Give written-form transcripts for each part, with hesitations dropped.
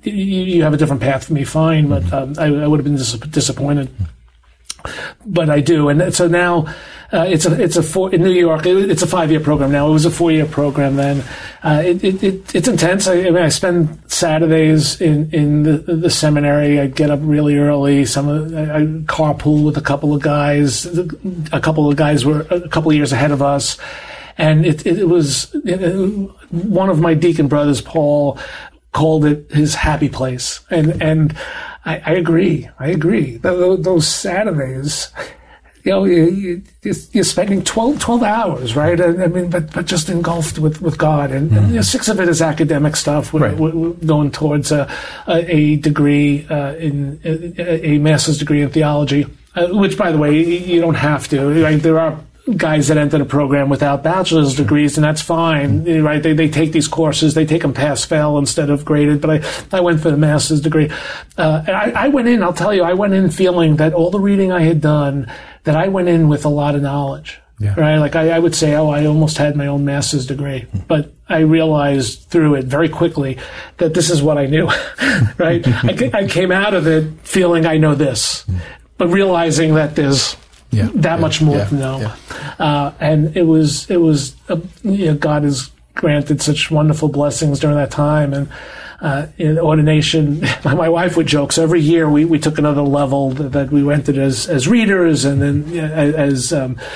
you have a different path for me, fine, but I would have been disappointed. But I do, and so now in New York. It's a 5-year program now. It was a 4-year program then. It's intense. I spend Saturdays in the seminary. I get up really early. I carpool with a couple of guys. A couple of guys were a couple of years ahead of us, and it was one of my deacon brothers, Paul, called it his happy place, and I agree. Those Saturdays, you're spending 12 hours, right? But just engulfed with God, and 6 of it is academic stuff. We're going towards a degree in a master's degree in theology, which, by the way, you don't have to. Right? There are guys that enter the program without bachelor's degrees, and that's fine, right? They take these courses, they take them pass-fail instead of graded, but I went for the master's degree. I went in, I'll tell you, I went in feeling that all the reading I had done, that I went in with a lot of knowledge, right? Like I would say, I almost had my own master's degree, but I realized through it very quickly that this is what I knew, right? I came out of it feeling I know this, but realizing that there's much more to know. And it was God has granted such wonderful blessings during that time. And in ordination, my wife would joke. So every year we took another level that we entered as readers, and then as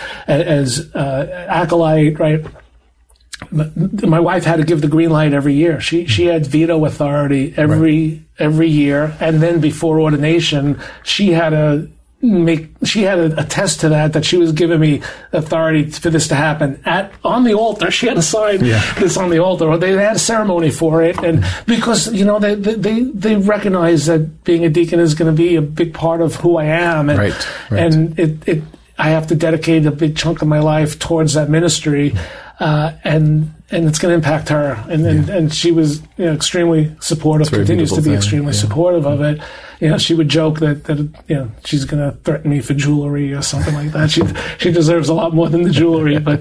acolyte, right? My wife had to give the green light every year. She had veto authority every year, and then before ordination, she had to attest to that she was giving me authority for this to happen on the altar. She had to sign this on the altar, or they had a ceremony for it, and because they recognize that being a deacon is going to be a big part of who I am, and and I have to dedicate a big chunk of my life towards that ministry, and it's going to impact her, and she was extremely supportive, continues to be extremely supportive of it. She would joke that she's going to threaten me for jewelry or something like that. She deserves a lot more than the jewelry, but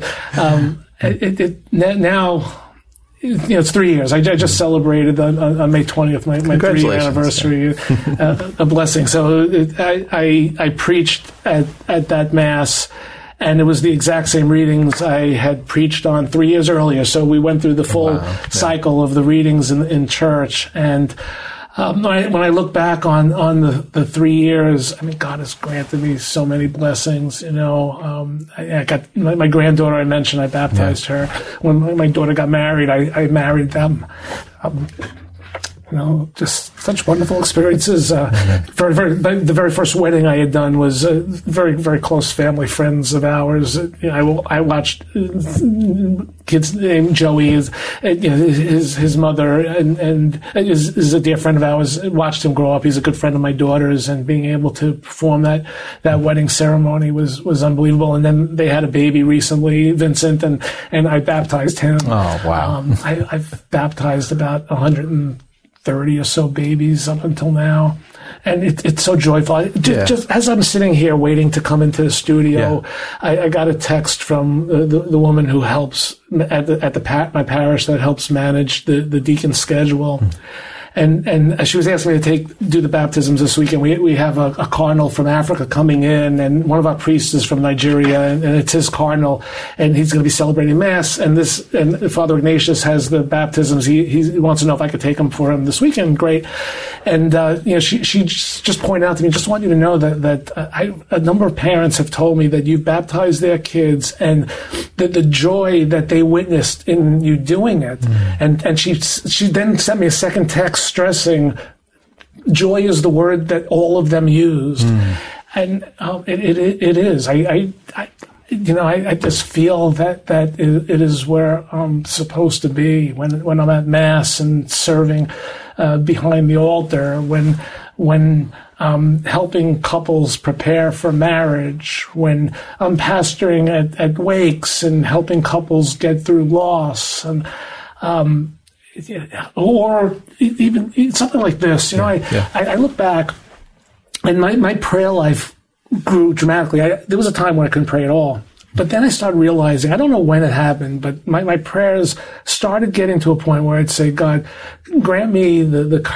now. It's 3 years. I just celebrated on May 20th my 3-year anniversary. A blessing. So I preached at that Mass, and it was the exact same readings I had preached on 3 years earlier. So we went through the full cycle of the readings in church. And when I look back on the 3 years, God has granted me so many blessings. I got my granddaughter. I mentioned I baptized her. When my daughter got married, I married them. Just such wonderful experiences. The very first wedding I had done was very, very close family friends of ours. I watched kids named Joey, his mother, and is a dear friend of ours. Watched him grow up. He's a good friend of my daughter's, and being able to perform that wedding ceremony was unbelievable. And then they had a baby recently, Vincent, and I baptized him. Oh, wow. I've baptized about 130 or so babies up until now, and it's so joyful. Just as I'm sitting here waiting to come into the studio, I got a text from the woman who helps at my parish that helps manage the deacon schedule. And she was asking me to do the baptisms this weekend. We have a cardinal from Africa coming in, and one of our priests is from Nigeria, and it's his cardinal, and he's going to be celebrating Mass. And Father Ignatius has the baptisms. He wants to know if I could take them for him this weekend. Great. And she just pointed out to me, just want you to know that a number of parents have told me that you baptized their kids, and the joy that they witnessed in you doing it. And she then sent me a second text stressing joy is the word that all of them used. And it is. I just feel that it is where I'm supposed to be when I'm at Mass and serving behind the altar, when helping couples prepare for marriage, when I'm pastoring at wakes and helping couples get through loss, and or even something like this. I look back, and my prayer life grew dramatically. There was a time when I couldn't pray at all. But then I started realizing, I don't know when it happened, but my prayers started getting to a point where I'd say, God, grant me the